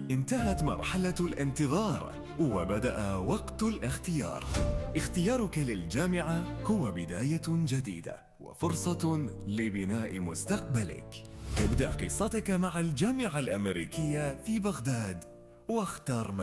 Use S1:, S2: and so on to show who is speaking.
S1: انتهت مرحلة الانتظار وبدأ وقت الاختيار. اختيارك للجامعة هو بداية جديدة وفرصة لبناء مستقبلك. ابدأ قصتك مع الجامعة الأمريكية في بغداد واختر